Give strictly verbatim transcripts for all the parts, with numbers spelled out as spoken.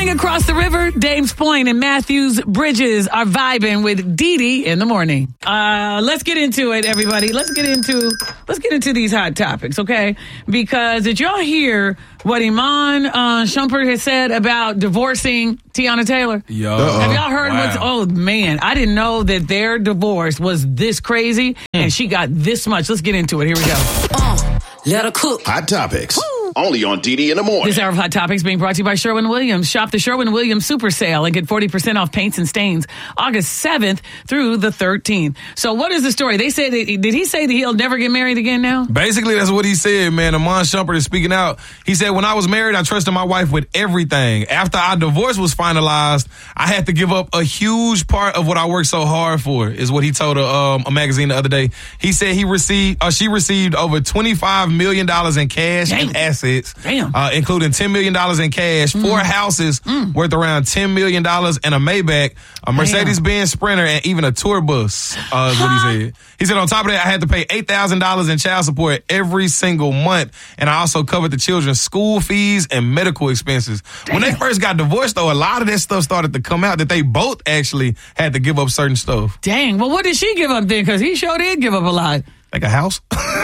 morning across the river. Dames Point and Matthews Bridges are vibing with Dee Dee in the morning. Uh, let's get into it, everybody. Let's get into let's get into these hot topics, okay? Because did y'all hear what Iman uh, Shumpert has said about divorcing Tiana Taylor? Yo, Uh-oh. Have y'all heard wow. what's? Oh man, I didn't know that their divorce was this crazy, mm. and she got this much. Let's get into it. Here we go. Uh, let her cook. Hot topics. Woo. Only on D D in the morning. This hour of Hot Topics being brought to you by Sherwin-Williams. Shop the Sherwin-Williams Super Sale and get forty percent off paints and stains August seventh through the thirteenth. So what is the story? They said, that, did he say that he'll never get married again now? Basically, that's what he said, man. Iman Shumpert is speaking out. He said, when I was married, I trusted my wife with everything. After our divorce was finalized, I had to give up a huge part of what I worked so hard for, is what he told a, um, a magazine the other day. He said he received, uh, she received over twenty-five million dollars in cash Damn. and assets. Damn. Uh, including ten million dollars in cash, mm. four houses mm. worth around ten million dollars, and a Maybach, a Mercedes-Benz Sprinter, and even a tour bus, uh, is what he said. He said on top of that, I had to pay eight thousand dollars in child support every single month, and I also covered the children's school fees and medical expenses. Damn. When they first got divorced, though, a lot of that stuff started to come out, that they both actually had to give up certain stuff. Dang. Well, what did she give up then? Because he sure did give up a lot. Like a house?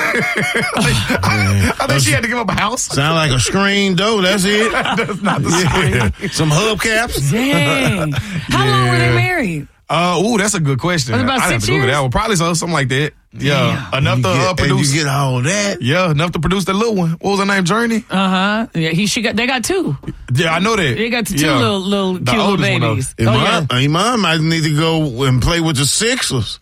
I, I think she had to give up a house. Sound like a screen, though. That's it. That's not the yeah. screen. Some hubcaps. Dang. How yeah. long were they married? Uh, ooh, that's a good question. Was it about I'd six have to Google years? that one. Probably so, something like that. Yeah, Damn. enough to get, uh, produce. And you get all that. Yeah, enough to produce that little one. What was her name? Journey. Uh huh. Yeah, he she got. They got two. Yeah, I know that. They got two yeah. little little The cute little oldest one, though. babies. Iman, Oh yeah. Iman might need to go and play with the Sixers.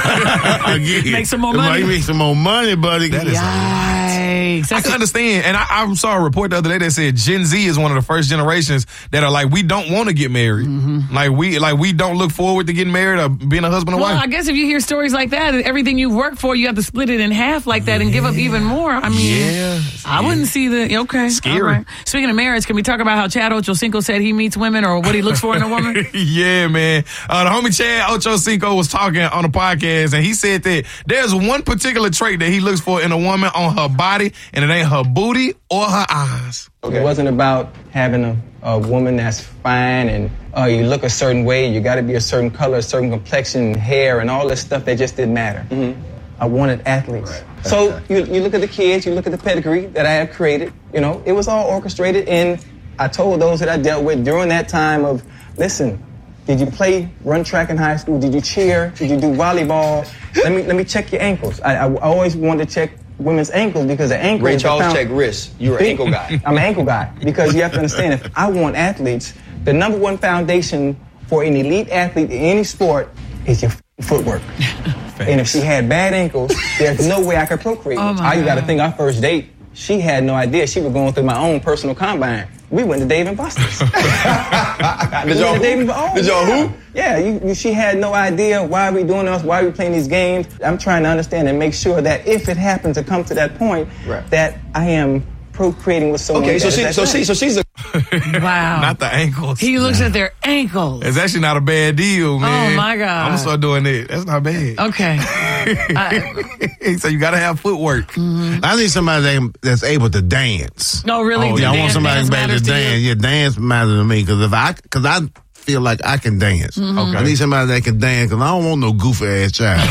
Make some more money. Might make some more money, buddy. That is Yikes. I can understand, and I, I saw a report the other day that said Gen Z is one of the first generations that are like, we don't want to get married. Mm-hmm. Like we, like we don't look forward to getting married or being a husband and Well, wife. I guess if you hear stories like that, everything you work for, you have to split it in half like that and give up even more. I mean, yeah, I yeah. wouldn't see the okay. Scary. All right. Speaking of marriage, can we talk about how Chad Ochocinco said he meets women or what he looks for in a woman? Yeah, man. Uh, the homie Chad Ochocinco was talking on a podcast, and he said that there's one particular trait that he looks for in a woman on her body, and it ain't her booty or her eyes. Okay. It wasn't about having a, a woman that's fine and uh, you look a certain way, you got to be a certain color, a certain complexion, hair, and all this stuff that just didn't matter. Mm-hmm. I wanted athletes. Right. So you, you look at the kids, you look at the pedigree that I have created, you know, it was all orchestrated, and I told those that I dealt with during that time of, listen, did you play, run track in high school? Did you cheer? Did you do volleyball? Let me let me check your ankles. I, I always wanted to check women's ankles because the ankles. Ray Charles found, check wrists. You're an ankle guy. I'm an ankle guy because you have to understand, if I want athletes, the number one foundation for an elite athlete in any sport is your footwork. And if she had bad ankles, there's no way I could procreate. Oh I got to think our first date, she had no idea. She was going through my own personal combine. We went to Dave and Buster's. Did y'all who? Dave and, oh, Did y'all yeah. who? Yeah, you, you, she had no idea why we doing this, why we playing these games. I'm trying to understand and make sure that if it happens to come to that point, right. that I am procreating with someone. Okay, so she, so she, so she's a. Wow. Not the ankles. He looks at their ankles. It's actually not a bad deal, man. Oh my God. I'm gonna start doing that. That's not bad. Okay. I, so you gotta have footwork. Mm-hmm. I need somebody that, that's able to dance. No, really? Oh, yeah, I want somebody that's able to dance. You? Yeah, dance matters to me because if I, because I feel like I can dance. Mm-hmm. Okay. I need somebody that can dance because I don't want no goofy ass child.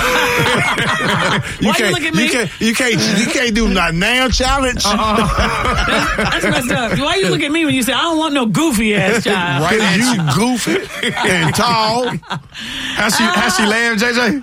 you Why can't, you look at me? You can't, you can't, you can't do not now challenge. Uh-uh. that's, that's messed up. Why you look at me when you say I don't want no goofy ass child? Right, you goofy and tall. How she, how she laugh, J J?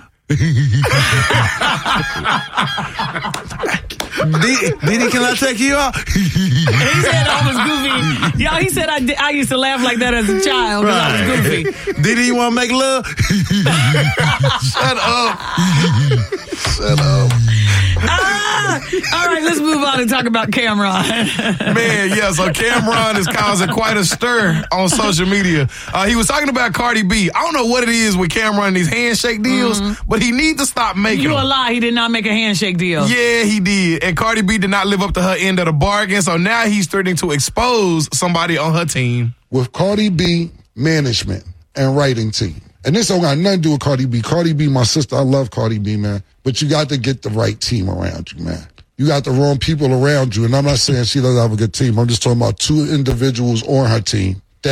Didi, can I take you out? He said I was goofy. Y'all, he said I, did, I used to laugh like that as a child because right. I was goofy. Didi, you want to make love? Shut up. Shut up. Ah! All right, let's move on and talk about Cameron. Man, yeah, so Cameron is causing quite a stir on social media. Uh, he was talking about Cardi B. I don't know what it is with Cameron and these handshake deals, mm-hmm. but he needs to stop making You them. a lie, he did not make a handshake deal. Yeah, he did. And Cardi B did not live up to her end of the bargain, so now he's threatening to expose somebody on her team. With Cardi B management and writing team. And this don't got nothing to do with Cardi B. Cardi B, my sister, I love Cardi B, man. But you got to get the right team around you, man. You got the wrong people around you. And I'm not saying she doesn't have a good team. I'm just talking about two individuals on her team that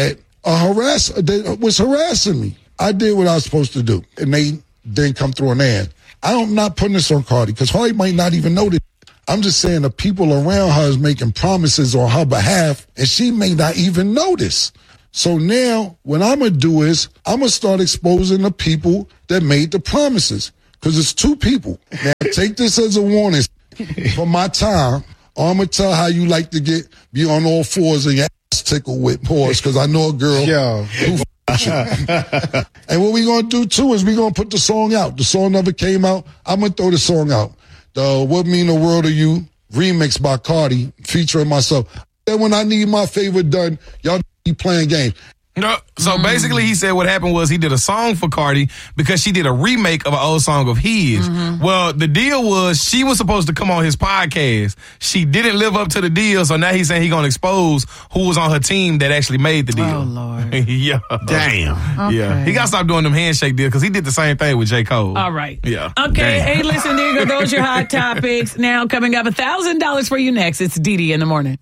a harass that was harassing me. I did what I was supposed to do, and they didn't come through an ad. I'm not putting this on Cardi because Cardi might not even know this. I'm just saying the people around her is making promises on her behalf, and she may not even know this. So now what I'm going to do is I'm going to start exposing the people that made the promises because it's two people. Now, take this as a warning for my time, or I'm going to tell how you like to get be on all fours and your ass tickled with paws because I know a girl Yo. who and what we going to do, too, is we going to put the song out. The song never came out. I'm going to throw the song out. The What Mean the World to You remix by Cardi featuring myself. Then when I need my favorite done, y'all be playing games. No, so mm. basically he said what happened was he did a song for Cardi because she did a remake of an old song of his. Mm-hmm. Well, the deal was she was supposed to come on his podcast. She didn't live up to the deal, so now he's saying he's going to expose who was on her team that actually made the deal. Oh, Lord. yeah. Damn. Okay. Yeah. He got to stop doing them handshake deals because he did the same thing with J. Cole. All right. Yeah. Okay. Damn. Hey, listen, there you go. Those are your hot topics. Now, coming up, one thousand dollars for you next. It's Dee Dee in the morning.